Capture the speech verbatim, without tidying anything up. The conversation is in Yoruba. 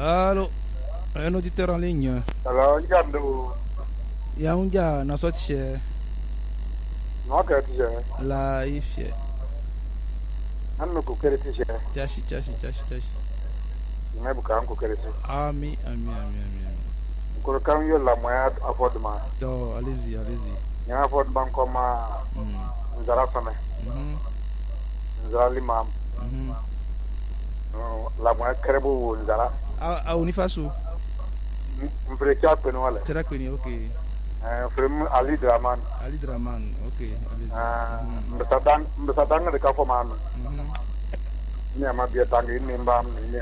Allô, un auditeur en ligne. Alors, Yandou, Yaounja, na sorti chez moi que tu sais, la ifie. Anno Kukeriti, Chashi, chashi, chashi, chashi. Nebukan Kukeriti. Ami, ami, ami, ami, ami. Kurukan yo la moya affordement. Oh, allez-y, allez-y. Il y a un affordement comme Mm. Nzara Fame, Mhm, Nzara Limam, mhm. la moya Kerebu Nzara. Ah, ah, Unifasu. Mprecha Penuale, Terakweni, ok. Frem Ali Draman, Ali Draman, ok, allez-y. Mhm, Mbesadang, Mbesadang de Kafoman, mhm. Niama Biatang in Nimbam,